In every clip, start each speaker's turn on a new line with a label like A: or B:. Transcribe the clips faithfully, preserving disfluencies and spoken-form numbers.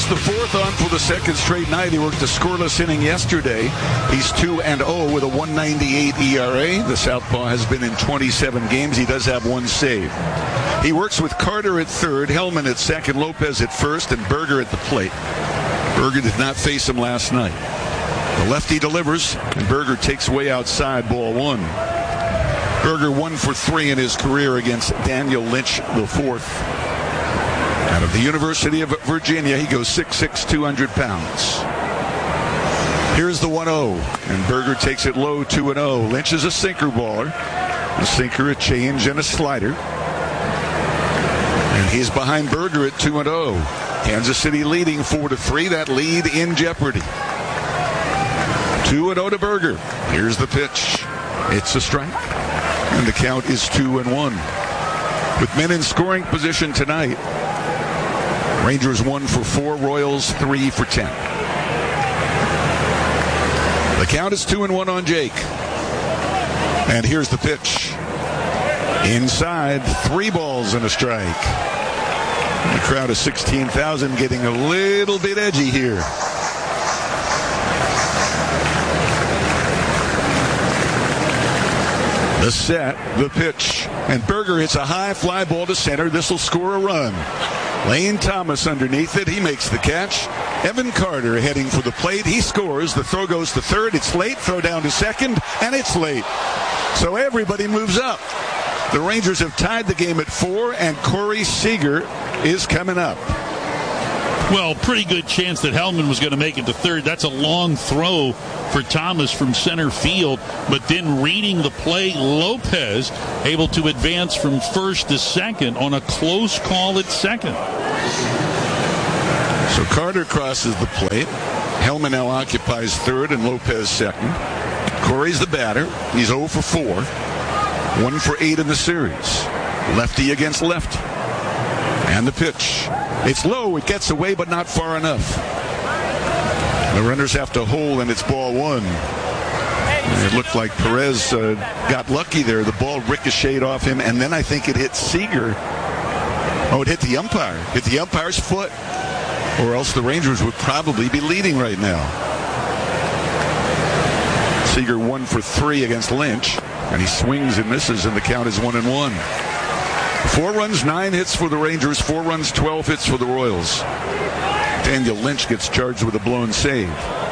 A: It's the fourth on for the second straight night. He worked a scoreless inning yesterday. He's two and oh with a one ninety-eight E R A. The southpaw has been in twenty-seven games. He does have one save. He works with Carter at third, Hellman at second, Lopez at first, and Berger at the plate. Berger did not face him last night. The lefty delivers, and Berger takes way outside, ball one. Berger one for three in his career against Daniel Lynch the fourth. Out of the University of Virginia, he goes six six, two hundred pounds. Here's the one oh, and Berger takes it low, two and oh. Lynch is a sinker baller. A sinker, a change, and a slider. And he's behind Berger at two and oh. Kansas City leading four to three. That lead in jeopardy. two and oh to Berger. Here's the pitch. It's a strike. And the count is two and one. With men in scoring position tonight, Rangers one for four, Royals three for ten. The count is two and one on Jake. And here's the pitch. Inside, three balls and a strike. The crowd of sixteen thousand getting a little bit edgy here. The set, the pitch, and Berger hits a high fly ball to center. This will score a run. Lane Thomas underneath it. He makes the catch. Evan Carter heading for the plate. He scores. The throw goes to third. It's late. Throw down to second, and it's late. So everybody moves up. The Rangers have tied the game at four, and Corey Seager is coming up.
B: Well, pretty good chance that Hellman was going to make it to third. That's a long throw for Thomas from center field. But then reading the play, Lopez able to advance from first to second on a close call at second.
A: So Carter crosses the plate. Hellman now occupies third and Lopez second. Corey's the batter. He's oh for four. one for eight in the series. Lefty against lefty. And the pitch. It's low. It gets away, but not far enough. The runners have to hold, and it's ball one. It looked like Perez uh, got lucky there. The ball ricocheted off him, and then I think it hit Seager. Oh, it hit the umpire. Hit the umpire's foot. Or else the Rangers would probably be leading right now. Seager one for three against Lynch, and he swings and misses, and the count is one and one. Four runs, nine hits for the Rangers. Four runs, twelve hits for the Royals. Daniel Lynch gets charged with a blown save.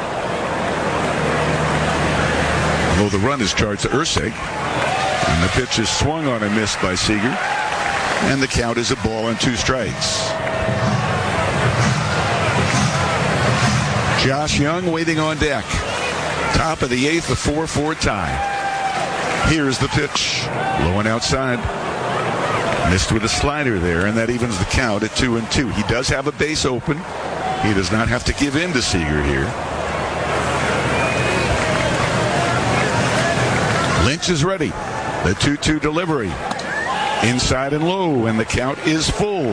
A: Although the run is charged to Ursig. And the pitch is swung on and missed by Seager. And the count is a ball and two strikes. Josh Young waiting on deck. Top of the eighth, a four four tie. Here's the pitch. Low and outside. Missed with a slider there, and that evens the count at two and two. He does have a base open. He does not have to give in to Seager here. Lynch is ready. The two two delivery. Inside and low, and the count is full.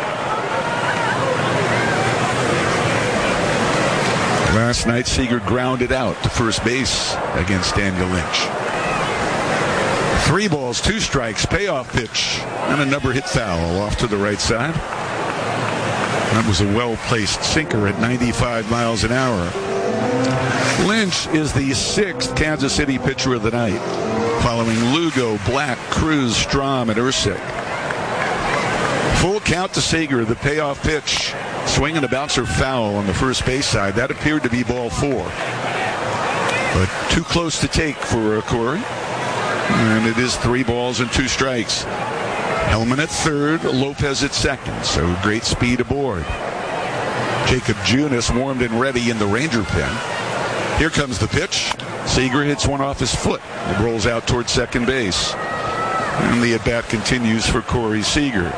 A: Last night, Seager grounded out to first base against Daniel Lynch. Three balls, two strikes, payoff pitch, and a number hit foul off to the right side. That was a well-placed sinker at ninety-five miles an hour. Lynch is the sixth Kansas City pitcher of the night, following Lugo, Black, Cruz, Strom, and Ursig. Full count to Seager, the payoff pitch. Swing and a bouncer foul on the first base side. That appeared to be ball four. But too close to take for Corey. And it is three balls and two strikes. Hellman at third, Lopez at second. So great speed aboard. Jacob Junis warmed and ready in the Ranger pen. Here comes the pitch. Seager hits one off his foot. It rolls out towards second base. And the at-bat continues for Corey Seager.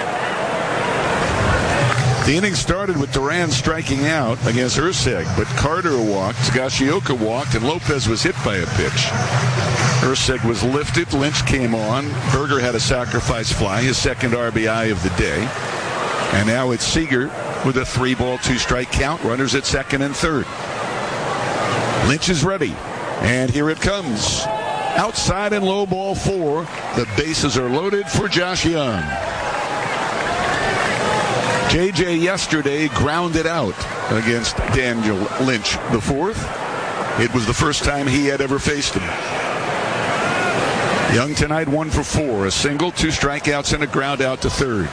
A: The inning started with Duran striking out against Ursig, but Carter walked, Higashioka walked, and Lopez was hit by a pitch. Ursig was lifted, Lynch came on, Berger had a sacrifice fly, his second R B I of the day. And now it's Seager with a three-ball, two-strike count, runners at second and third. Lynch is ready, and here it comes. Outside and low, ball four. The bases are loaded for Josh Young. J J yesterday grounded out against Daniel Lynch the fourth. It was the first time he had ever faced him. Young tonight, one for four, a single, two strikeouts, and a ground out to third.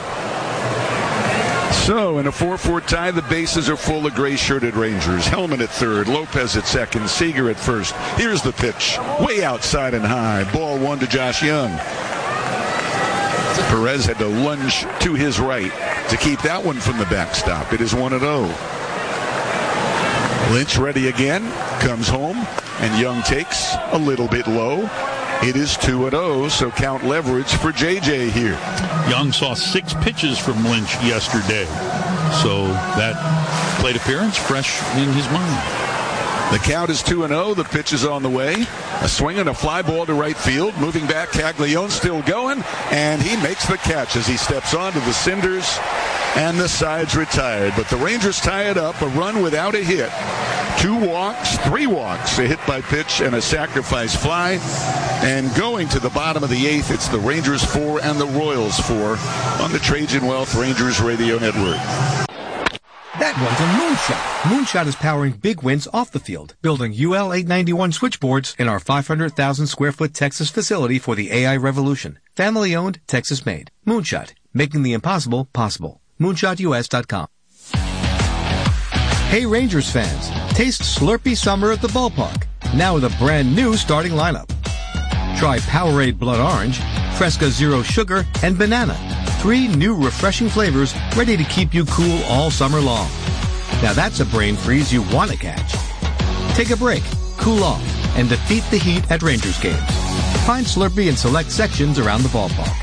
A: So, in a four four tie, the bases are full of gray-shirted Rangers. Hellman at third, Lopez at second, Seager at first. Here's the pitch, way outside and high. Ball one to Josh Young. Perez had to lunge to his right to keep that one from the backstop. It is one and oh. Lynch ready again, comes home, and Young takes a little bit low. It is two and oh, so count leverage for J J here.
B: Young saw six pitches from Lynch yesterday, so that plate appearance fresh in his mind.
A: The count is two and oh. The pitch is on the way. A swing and a fly ball to right field. Moving back, Caglione still going, and he makes the catch as he steps onto the cinders, and the side's retired. But the Rangers tie it up, a run without a hit. Two walks, three walks, a hit by pitch, and a sacrifice fly. And going to the bottom of the eighth, it's the Rangers four and the Royals four on the Trajan Wealth Rangers Radio Network.
C: That one's a moonshot. Moonshot is powering big wins off the field, building U L eight ninety-one switchboards in our five hundred thousand square foot Texas facility for the A I revolution. Family owned, Texas made. Moonshot, making the impossible possible. moonshot U S dot com. Hey Rangers fans, taste Slurpee Summer at the ballpark. Now with a brand new starting lineup. Try Powerade Blood Orange, Fresca Zero Sugar, and Banana. Three new refreshing flavors ready to keep you cool all summer long. Now that's a brain freeze you want to catch. Take a break, cool off, and defeat the heat at Rangers games. Find Slurpee in select sections around the ballpark.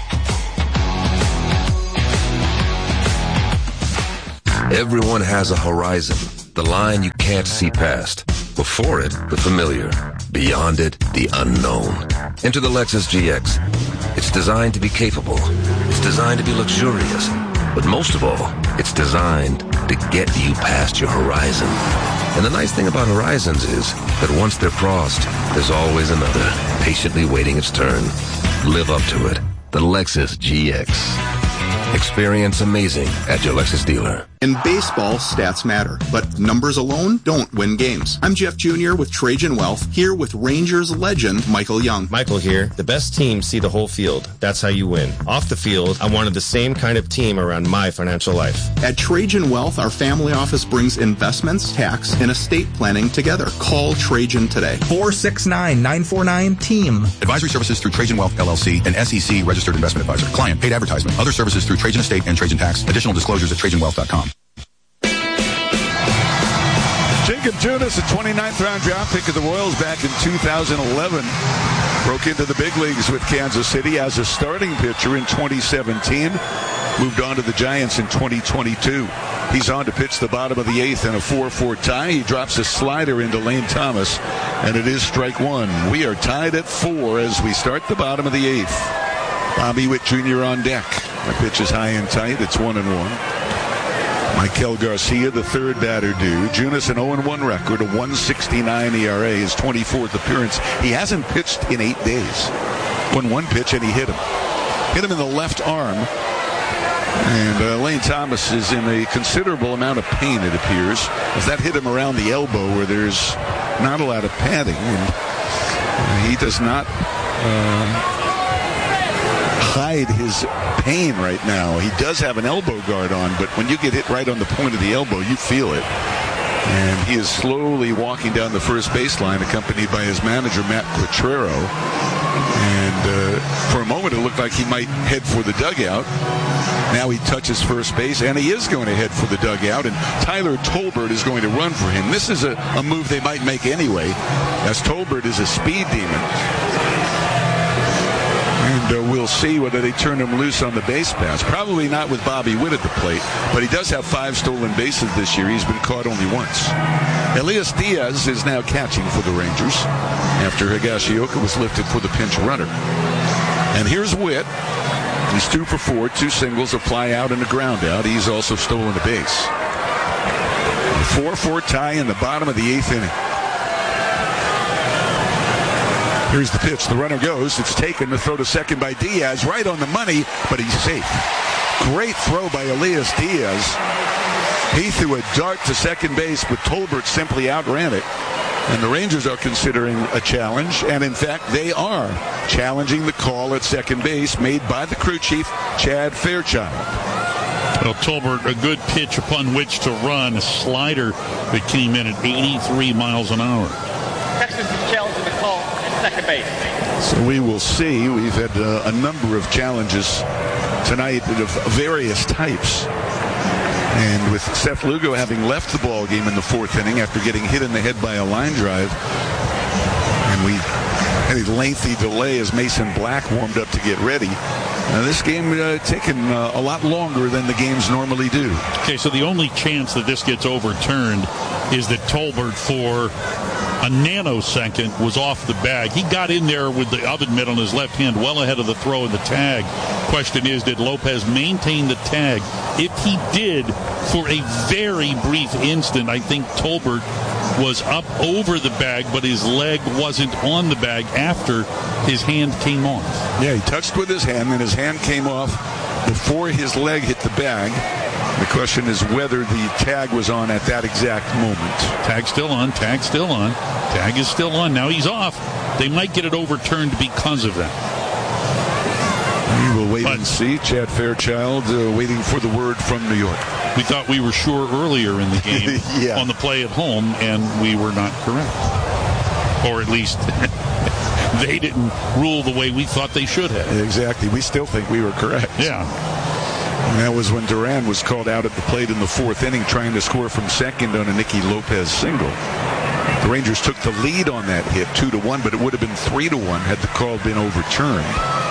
D: Everyone has a horizon, the line you can't see past. Before it, the familiar. Beyond it, the unknown. Enter the Lexus G X. It's designed to be capable. It's designed to be luxurious. But most of all, it's designed to get you past your horizon. And the nice thing about horizons is that once they're crossed, there's always another, patiently waiting its turn. Live up to it. The Lexus G X. Experience amazing at your Lexus dealer.
E: In baseball, stats matter, but numbers alone don't win games. I'm Jeff Junior with Trajan Wealth, here with Rangers legend Michael Young.
F: Michael here. The best teams see the whole field. That's how you win. Off the field, I wanted the same kind of team around my financial life.
E: At Trajan Wealth, our family office brings investments, tax, and estate planning together. Call Trajan today.
G: four six nine, nine four nine, team.
H: Advisory services through Trajan Wealth, L L C, an S E C registered investment advisor. Client paid advertisement. Other services through Trajan Estate and Trajan Tax. Additional disclosures at trajan wealth dot com.
A: Jacob Junis, a twenty-ninth round draft pick of the Royals back in two thousand eleven, broke into the big leagues with Kansas City as a starting pitcher in twenty seventeen. Moved on to the Giants in twenty twenty-two. He's on to pitch the bottom of the eighth in a four four tie. He drops a slider into Lane Thomas, and it is strike one. We are tied at four as we start the bottom of the eighth. Bobby Witt Junior on deck. The pitch is high and tight. It's one and one. Michael Garcia, the third batter due. Junis, an oh and one record, a one sixty-nine E R A, his twenty-fourth appearance. He hasn't pitched in eight days. Won one pitch and he hit him. Hit him in the left arm. And uh, Lane Thomas is in a considerable amount of pain, it appears, as that hit him around the elbow where there's not a lot of padding. And he does not uh, hide his pain right now. He does have an elbow guard on, but when you get hit right on the point of the elbow, you feel it. And he is slowly walking down the first baseline, accompanied by his manager, Matt Quatrero. And uh, for a moment, it looked like he might head for the dugout. Now he touches first base, and he is going to head for the dugout, and Tyler Tolbert is going to run for him. This is a, a move they might make anyway, as Tolbert is a speed demon. And uh, we'll see whether they turn him loose on the base pass. Probably not with Bobby Witt at the plate, but he does have five stolen bases this year. He's been caught only once. Elias Diaz is now catching for the Rangers after Higashioka was lifted for the pinch runner. And here's Witt. He's two for four, two singles, a fly out, and a ground out. He's also stolen a base. four four tie in the bottom of the eighth inning. Here's the pitch. The runner goes. It's taken. The throw to second by Diaz. Right on the money, but he's safe. Great throw by Elias Diaz. He threw a dart to second base, but Tolbert simply outran it. And the Rangers are considering a challenge, and in fact, they are challenging the call at second base made by the crew chief, Chad Fairchild.
B: Well, Tolbert, a good pitch upon which to run, a slider that came in at eighty-three miles an hour.
I: Texas is challenging the call at second base.
A: So we will see. We've had uh, a number of challenges tonight of various types. And with Seth Lugo having left the ball game in the fourth inning after getting hit in the head by a line drive, and we had a lengthy delay as Mason Black warmed up to get ready. Now this game uh, taken uh, a lot longer than the games normally do.
B: Okay, so the only chance that this gets overturned is that Tolbert, for a nanosecond, was off the bag. He got in there with the oven mitt on his left hand well ahead of the throw and the tag. Question is, did Lopez maintain the tag? If he did, for a very brief instant, I think Tolbert was up over the bag, but his leg wasn't on the bag after his hand came off.
A: Yeah, he touched with his hand, and his hand came off before his leg hit the bag. The question is whether the tag was on at that exact moment.
B: Tag still on, tag still on. Tag is still on. Now he's off. They might get it overturned because of that.
A: We will wait
B: but,
A: and see. Chad Fairchild uh, waiting for the word from New York.
B: We thought we were sure earlier in the game
A: yeah.
B: on the play at home, and we were not correct. Or at least they didn't rule the way we thought they should have.
A: Exactly. We still think we were correct.
B: Yeah.
A: And that was when Duran was called out at the plate in the fourth inning trying to score from second on a Nicky Lopez single. The Rangers took the lead on that hit, two to one, but it would have been three to one had the call been overturned.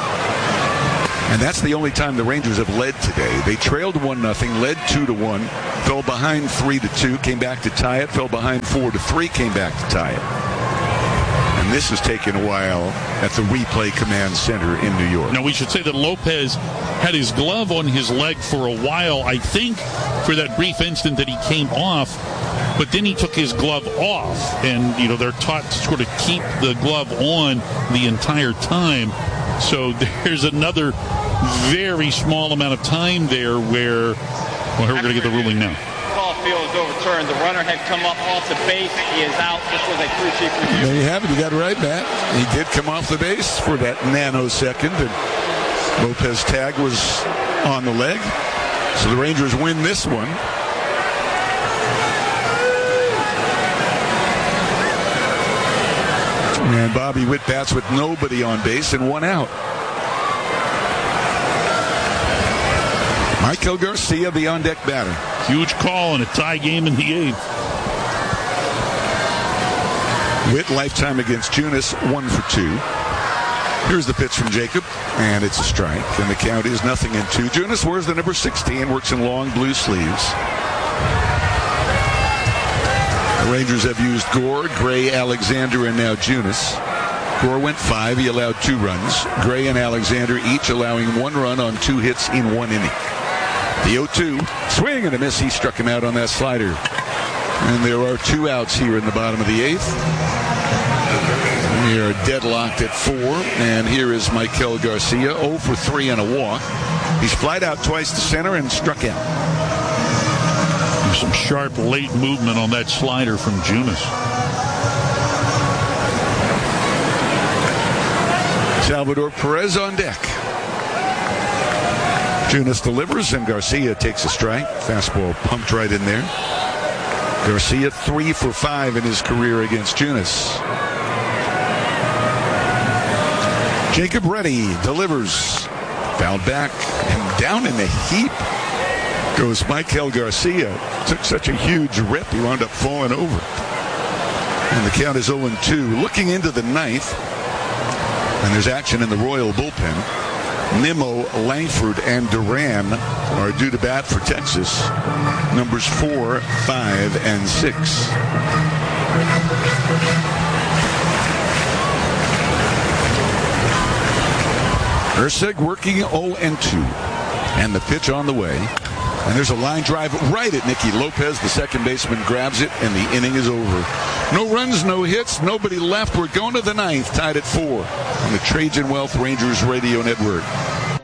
A: And that's the only time the Rangers have led today. They trailed one nothing, led two to one, fell behind three to two, came back to tie it, fell behind four to three, came back to tie it. And this has taken a while at the Replay Command Center in New York.
B: Now, we should say that Lopez had his glove on his leg for a while, I think, for that brief instant that he came off, but then he took his glove off. And, you know, they're taught to sort of keep the glove on the entire time. So there's another very small amount of time there where, well, we're going to get the ruling now.
I: Ball field is overturned. The runner had come up off the base. He is out. This was a crew chief review.
A: There you have it. You got it right, Matt. He did come off the base for that nanosecond, and Lopez tag was on the leg. So the Rangers win this one. And Bobby Witt bats with nobody on base and one out. Michael Garcia, the on-deck batter.
B: Huge call in a tie game in the eighth.
A: Witt, lifetime against Junis, one for two. Here's the pitch from Jacob, and it's a strike. And the count is nothing in two. Junis wears the number sixteen, works in long blue sleeves. The Rangers have used Gore, Gray, Alexander, and now Junis. Gore went five. He allowed two runs. Gray and Alexander each allowing one run on two hits in one inning. The oh two, swing and a miss. He struck him out on that slider. And there are two outs here in the bottom of the eighth. We are deadlocked at four. And here is Michael Garcia, oh for three on a walk. He's flied out twice to center and struck out.
B: Some sharp late movement on that slider from Junis.
A: Salvador Perez on deck. Junis delivers, and Garcia takes a strike. Fastball pumped right in there. Garcia three for five in his career against Junis. Jacob Reddy delivers. Fouled back and down in the heap goes Michael Garcia. Took such a huge rip, he wound up falling over. And the count is oh and two. Looking into the ninth, and there's action in the Royal bullpen. Nimmo, Langford, and Duran are due to bat for Texas. Numbers four, five, and six. Erceg working oh and two. And the pitch on the way. And there's a line drive right at Nicky Lopez. The second baseman grabs it, and the inning is over. No runs, no hits, nobody left. We're going to the ninth, tied at four on the Trajan Wealth Rangers Radio Network.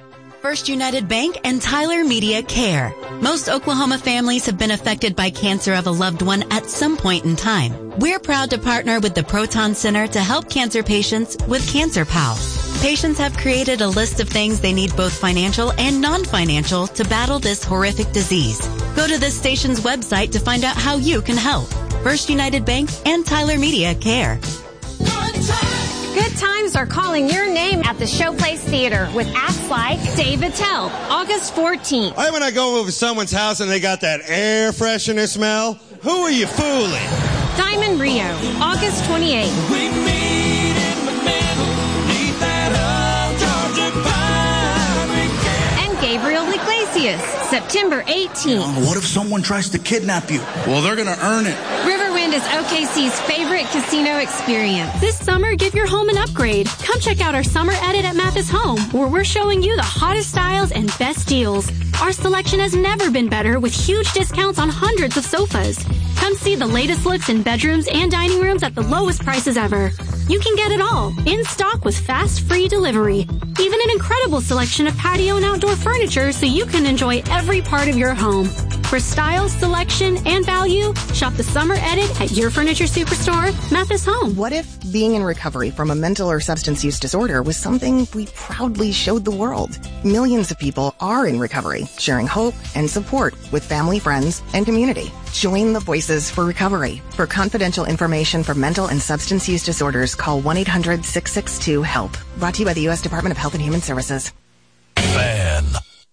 J: First United Bank and Tyler Media Care. Most Oklahoma families have been affected by cancer of a loved one at some point in time. We're proud to partner with the Proton Center to help cancer patients with Cancer Pals. Patients have created a list of things they need both financial and non-financial to battle this horrific disease. Go to this station's website to find out how you can help. First United Bank and Tyler Media Care.
K: Good times are calling your name at the Showplace Theater with acts like Dave Attell, August fourteenth.
L: Hey, when I go over someone's house and they got that air freshener smell, who are you fooling?
K: Diamond Rio, August twenty-eighth.
M: We meet in the middle, need that old Georgia pine.
K: And Gabriel Iglesias, September eighteenth.
N: Oh, what if someone tries to kidnap you? Well, they're going to earn it.
K: Riverwind is O K C's favorite casino experience.
O: This summer, give your home an upgrade. Come check out our summer edit at Mathis Home, where we're showing you the hottest styles and best deals. Our selection has never been better with huge discounts on hundreds of sofas. Come see the latest looks in bedrooms and dining rooms at the lowest prices ever. You can get it all in stock with fast, free delivery. Even an incredible selection of patio and outdoor furniture so you can enjoy every part of your home. For style, selection, and value, shop the summer edit at your furniture superstore, Mathis Home.
P: What if being in recovery from a mental or substance use disorder was something we proudly showed the world? Millions of people are in recovery, sharing hope and support with family, friends, and community. Join the Voices for Recovery. For confidential information for mental and substance use disorders, call one eight hundred six six two HELP. Brought to you by the U S Department of Health and Human Services.
M: Fan.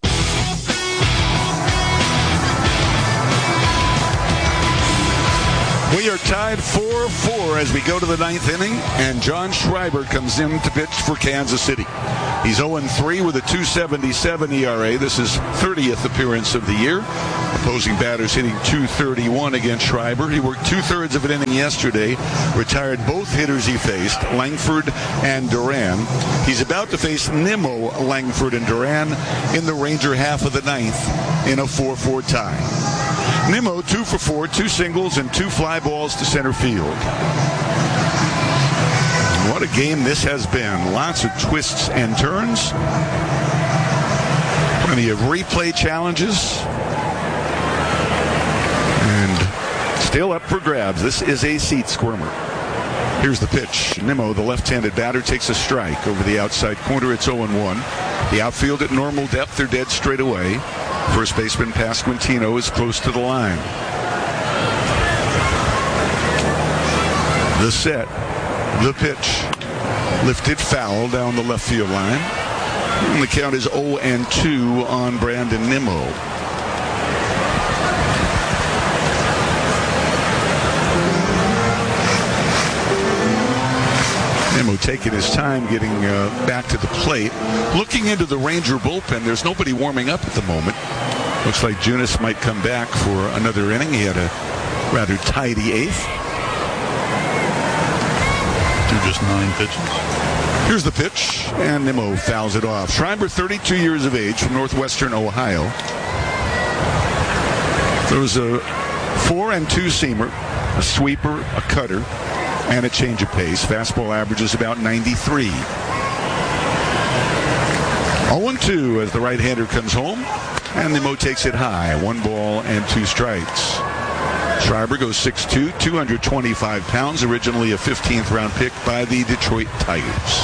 A: We are tied four four as we go to the ninth inning, and John Schreiber comes in to pitch for Kansas City. He's oh and three with a two seventy-seven E R A. This is thirtieth appearance of the year. Opposing batters hitting two thirty-one against Schreiber. He worked two-thirds of an inning yesterday, retired both hitters he faced, Langford and Duran. He's about to face Nimmo, Langford, and Duran in the Ranger half of the ninth in a four four tie. Nimmo, two for four, two singles, and two fly balls to center field. What a game this has been. Lots of twists and turns. Plenty of replay challenges. And still up for grabs. This is a seat squirmer. Here's the pitch. Nimmo, the left-handed batter, takes a strike over the outside corner. It's oh and one. The outfield at normal depth. They're dead straight away. First baseman Pasquantino is close to the line. The set, the pitch, lifted foul down the left field line. And the count is oh and two on Brandon Nimmo. Nimmo taking his time getting uh, back to the plate. Looking into the Ranger bullpen, there's nobody warming up at the moment. Looks like Junis might come back for another inning. He had a rather tidy eighth.
B: Through just nine pitches.
A: Here's the pitch, and Nimmo fouls it off. Schreiber, thirty-two years of age, from northwestern Ohio. There was a four and two seamer, a sweeper, a cutter, and a change of pace. Fastball averages about ninety-three. oh and two as the right-hander comes home, and Nimmo takes it high. One ball and two strikes. Schreiber goes six two, two hundred twenty-five pounds, originally a fifteenth round pick by the Detroit Tigers.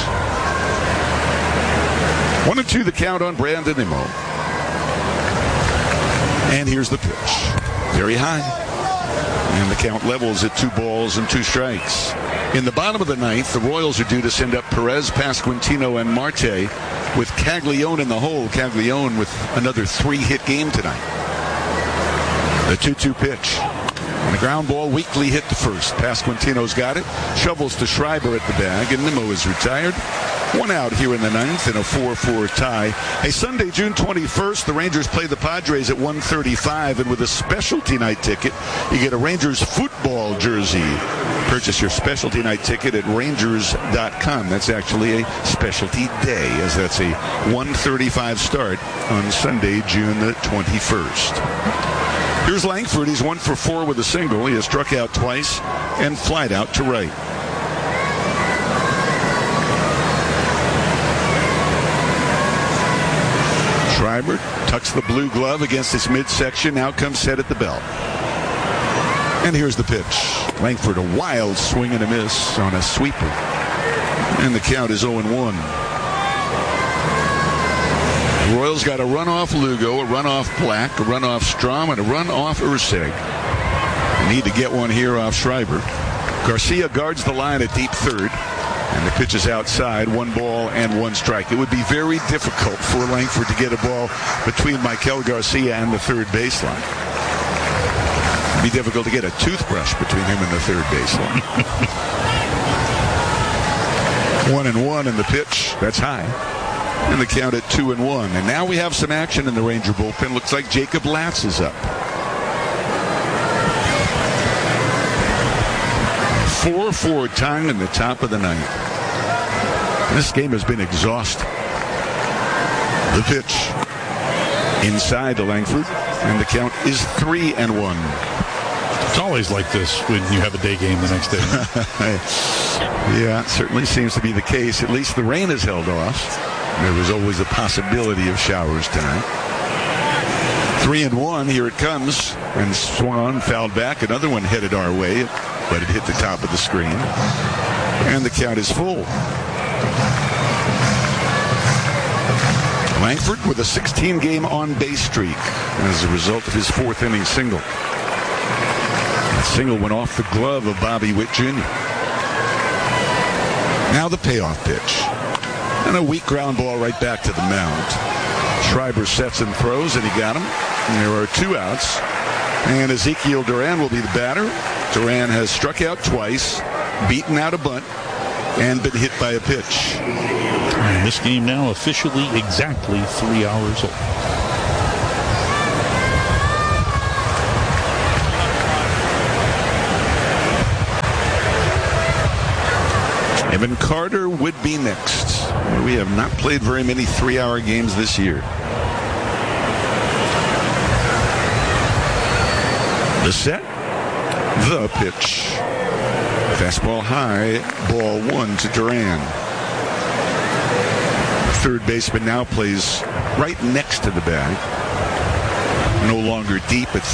A: One and two the count on Brandon Nimmo. And here's the pitch. Very high. And the count levels at two balls and two strikes. In the bottom of the ninth, the Royals are due to send up Perez, Pasquantino, and Marte with Caglione in the hole. Caglione with another three-hit game tonight. The two two pitch. And the ground ball weakly hit to first. Pasquantino's got it. Shovels to Schreiber at the bag, and Nimmo is retired. One out here in the ninth in a four four tie. Hey, Sunday, June twenty-first, the Rangers play the Padres at one thirty-five, and with a specialty night ticket, you get a Rangers football jersey. Purchase your specialty night ticket at Rangers dot com. That's actually a specialty day, as that's a one thirty-five start on Sunday, June the twenty-first. Here's Langford. He's one for four with a single. He has struck out twice and flied out to right. Schreiber tucks the blue glove against his midsection. Now comes set at the belt. And here's the pitch. Langford, a wild swing and a miss on a sweeper. And the count is oh and one. The Royals got a run off Lugo, a run off Black, a run off Strom, and a run off Urseg. They need to get one here off Schreiber. Garcia guards the line at deep third. And the pitch is outside, one ball and one strike. It would be very difficult for Langford to get a ball between Michael Garcia and the third baseline. It would be difficult to get a toothbrush between him and the third baseline. One and one in the pitch. That's high. And the count at two and one. And now we have some action in the Ranger bullpen. Looks like Jacob Latz is up. four four tying in the top of the ninth. This game has been exhausting. The pitch inside to Langford, and the count is three and one.
B: It's always like this when you have a day game the next day.
A: Yeah, it certainly seems to be the case. At least the rain has held off. There was always a possibility of showers tonight. Three and one, here it comes, and swung on, fouled back. Another one headed our way, but it hit the top of the screen, and the count is full. Langford with a sixteen-game on-base streak as a result of his fourth inning single. That single went off the glove of Bobby Witt Junior Now the payoff pitch. And a weak ground ball right back to the mound. Schreiber sets and throws, and he got him. And there are two outs. And Ezekiel Duran will be the batter. Duran has struck out twice, beaten out a bunt, and been hit by a pitch.
B: And this game now officially exactly three hours old.
A: Evan Carter would be next. We have not played very many three-hour games this year. The set. The pitch. Fastball high. Ball one to Duran. Third baseman now plays right next to the bag. No longer deep at